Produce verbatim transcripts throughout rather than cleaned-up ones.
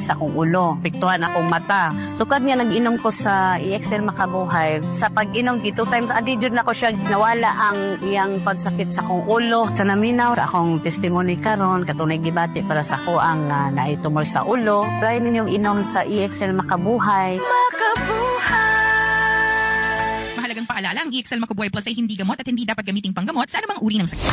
sa akong ulo. Piktuhan akong mata. So kad nga nag-inom ko sa E X L Makabuhay, sa pag-inom gito times adi jud na ko siya nawala ang iyang pagsakit sa akong ulo. Sa naminaw sa akong testimony karon katunay gibati para sa ako ang uh, naitumor sa ulo. Try ninyong inom sa E X L Makabuhay. Makabuhay. Mahalagang paalala, ang E X L Makabuhay Plus ay hindi gamot at hindi dapat gamiting panggamot sa anumang uri ng sakit.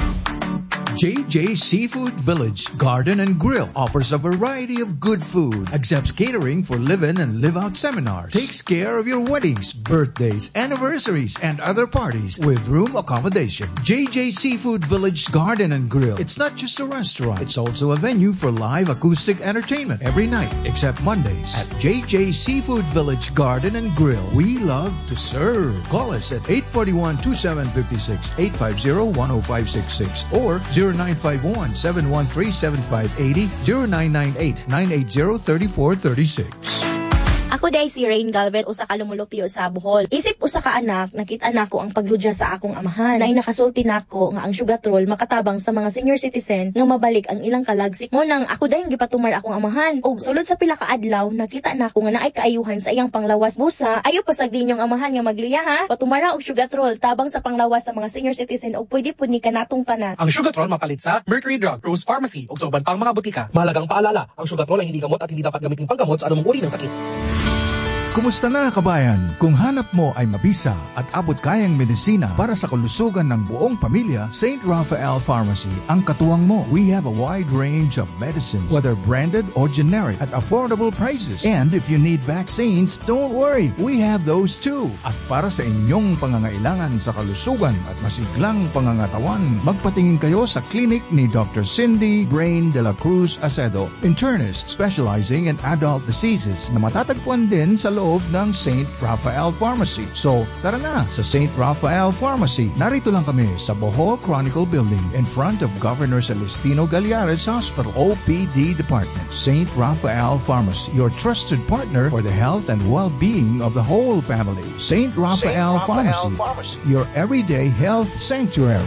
J J Seafood Village Garden and Grill offers a variety of good food, accepts catering for live-in and live-out seminars, takes care of your weddings, birthdays, anniversaries, and other parties with room accommodation. J J Seafood Village Garden and Grill. It's not just a restaurant, it's also a venue for live acoustic entertainment every night except Mondays at J J Seafood Village Garden and Grill. We love to serve. Call us at eight four one, two seven five six, eight five zero, one zero five six six or zero nine five one, seven one three, seven five eight zero, zero nine nine eight, nine eight zero, three four three six. Ako day si Rain Galvez, usa ka lumulupyo sa Bohol. Isip usa ka anak, nakita nako ang pagludya sa akong amahan. Na nakasulti nako nga ang sugatrol makatabang sa mga senior citizen nga mabalik ang ilang kalagsik mo nang ako day gipatumar akong amahan. Og sulod sa pila ka adlaw, nakita nako nga naay kaayuhan sa iyang panglawas busa. Ayo pasag din yung amahan nga magluya ha. Patumara og sugatrol tabang sa panglawas sa mga senior citizen og pwede pud ni kanatong tanan. Ang sugatrol mapalit sa Mercury Drug, Rose Pharmacy ug sa uban pang mga butika. Mahalagang paalala, ang sugatrol ay hindi gamot at hindi dapat gamitin panggamot sa anumang uri ng sakit. Kumusta na kabayan? Kung hanap mo ay mabisa at abot kayang medisina para sa kalusugan ng buong pamilya, Saint Raphael Pharmacy ang katuwang mo. We have a wide range of medicines, whether branded or generic, at affordable prices. And if you need vaccines, don't worry, we have those too. At para sa inyong pangangailangan sa kalusugan at masiglang pangangatawan, magpatingin kayo sa klinik ni Doctor Cindy Brain de la Cruz Acedo, internist specializing in adult diseases na matatagpuan din sa loob ng Saint Raphael Pharmacy. So, tara na sa Saint Raphael Pharmacy. Narito lang kami sa Bohol Chronicle Building in front of Governor Celestino Gallares Hospital O P D Department. Saint Raphael Pharmacy, your trusted partner for the health and well-being of the whole family. Saint Raphael, Saint Raphael Pharmacy, Pharmacy, your everyday health sanctuary.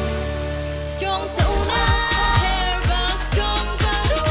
Strong sa una, Herba Strong Garo.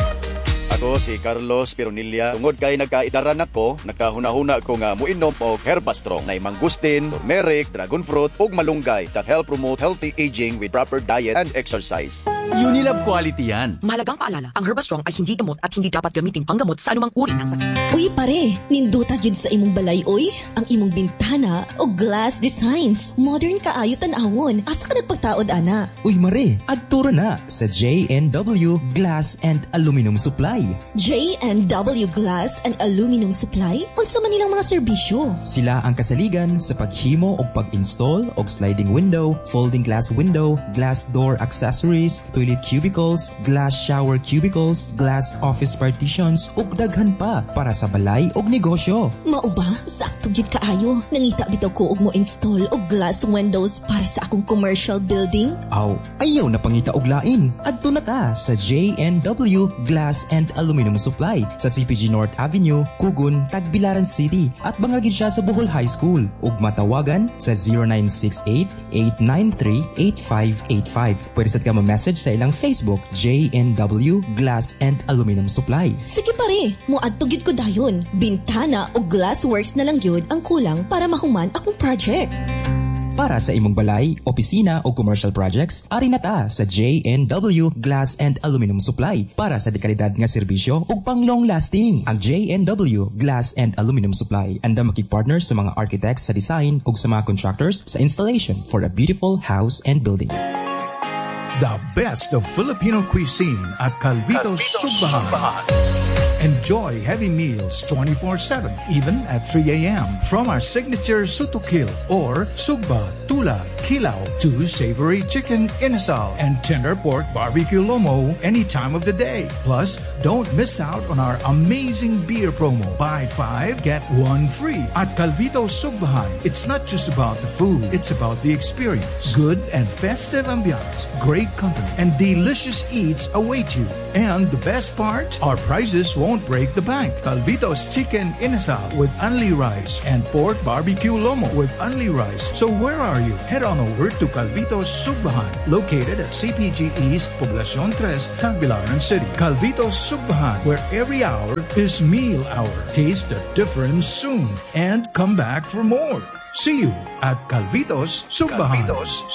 Ako si Carlos Pironilla. Tungod kay nagkaidaran ako, nakahuna-huna ko nga muinom og Herbastrong na mangustin, turmeric, dragon fruit ug malunggay that help promote healthy aging with proper diet and exercise. Unilab quality yan. Mahalagang paalala, ang Herbastrong ay hindi gamot at hindi dapat gamiting panggamot sa anumang uri ng sakit. Uy pare, ninduta yun sa imong balay oy. Ang imong bintana o glass designs. Modern kaayo tan-awon. Asa ka nagpagtaod ana? Uy mare, adtura na sa J N W Glass and Aluminum Supply. J N W Glass and Aluminum Supply? Unsa man nilang mga serbisyo? Sila ang kasaligan sa paghimo o pag-install og sliding window, folding glass window, glass door accessories, toilet cubicles, glass shower cubicles, glass office partitions ug daghan pa para sa balay ug negosyo. Mao ba? Sakto gid kaayo. Nangita bitaw ko og mo install og glass windows para sa akong commercial building. Aw, ayaw na pangita og lain. Adto na ta sa J N W Glass and Aluminum Supply sa C P G North Avenue, Kugun, Tagbilaran City at bangagid siya sa Bohol High School ug matawagan sa zero nine six eight, eight nine three, eight five eight five. Pwede sad ka ma-message sa ilang Facebook J N W Glass and Aluminum Supply. Sige pare, muadto gid ko dayon. Bintana o glass works na lang gyud ang kulang para mahuman akong project. Para sa imong balay, opisina o commercial projects, ari na ta sa J N W Glass and Aluminum Supply para sa dekalidad nga serbisyo ug pang long lasting. Ang J N W Glass and Aluminum Supply anda makig-partner sa mga architects sa design ug sa mga contractors sa installation for a beautiful house and building. The best of Filipino cuisine at Calvito's Sugbahan. Enjoy heavy meals twenty-four seven, even at three a.m. From our signature sutukil or sugba, tula, kilaw to savory chicken inasal and tender pork barbecue lomo any time of the day. Plus, don't miss out on our amazing beer promo. Buy five, get one free at Calvito's Sugbahan. It's not just about the food, it's about the experience. Good and festive ambiance, great company, and delicious eats await you. And the best part, our prices won't won't break the bank. Calvitos Chicken Inasal with only rice and pork barbecue lomo with only rice. So where are you? Head on over to Calvitos Sugbahan, located at C P G East, Poblacion three, Tagbilaran City. Calvitos Sugbahan, where every hour is meal hour. Taste the difference soon and come back for more. See you at Calvitos Sugbahan. Calvitos